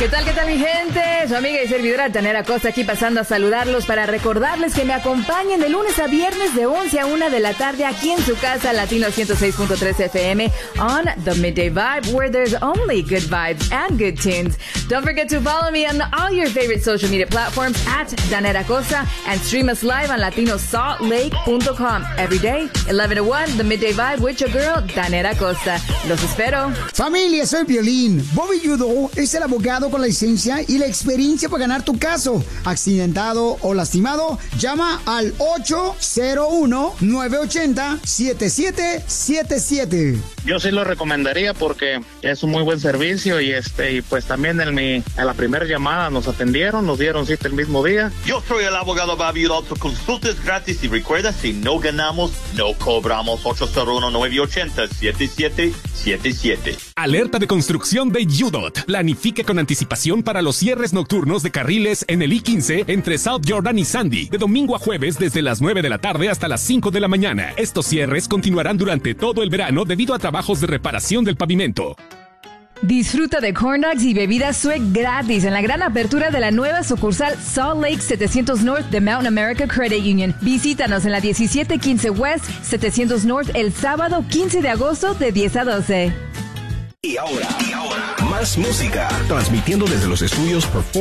¿Qué tal mi gente? Su amiga y servidora Danera Costa aquí pasando a saludarlos para recordarles que me acompañen de lunes a viernes de 11 a 1 de la tarde aquí en su casa Latino 106.3 FM on The Midday Vibe, where there's only good vibes and good tunes. Don't forget to follow me on all your favorite social media platforms at Danera Costa and stream us live on latinosaltlake.com. Every day, 11 to 1, The Midday Vibe with your girl, Danera Costa. Los espero. Familia, soy Piolín. Bobby Yudo es el abogado con la licencia y la experiencia para ganar tu caso. Accidentado o lastimado, llama al 801-980-7777. Yo sí lo recomendaría porque es un muy buen servicio y pues también en la primera llamada nos atendieron, nos dieron cita el mismo día. Yo soy el abogado Bobby Yudo, tu consulta es gratis y recuerda, si no ganamos, no cobramos. 801-980-7777. Alerta de construcción de UDOT. Planifique con anticipación para los cierres nocturnos de carriles en el I-15 entre South Jordan y Sandy, de domingo a jueves desde las 9 de la tarde hasta las 5 de la mañana. Estos cierres continuarán durante todo el verano debido a trabajos de reparación del pavimento. Disfruta de corn dogs y bebidas Sweat gratis en la gran apertura de la nueva sucursal Salt Lake 700 North de Mountain America Credit Union. Visítanos en la 1715 West 700 North el sábado 15 de agosto de 10 a 12. Y ahora, más música, transmitiendo desde los estudios Perform